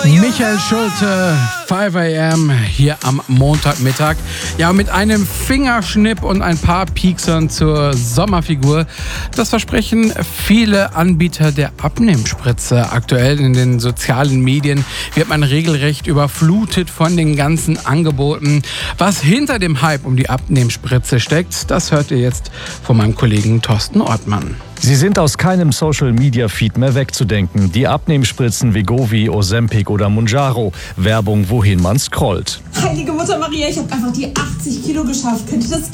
Michael Schulte, 5 AM hier am Montagmittag. Ja, mit einem Fingerschnipp und ein paar Pieksern zur Sommerfigur. Das versprechen viele Anbieter der Abnehmspritze. Aktuell in den sozialen Medien wird man regelrecht überflutet von den ganzen Angeboten. Was hinter dem Hype um die Abnehmspritze steckt, das hört ihr jetzt von meinem Kollegen Thorsten Ortmann. Sie sind aus keinem Social-Media-Feed mehr wegzudenken. Die Abnehmspritzen Wegovy, Ozempic oder Mounjaro. Werbung, wohin man scrollt. Heilige Mutter Maria, ich habe einfach die 80 Kilo geschafft. Könnt ihr das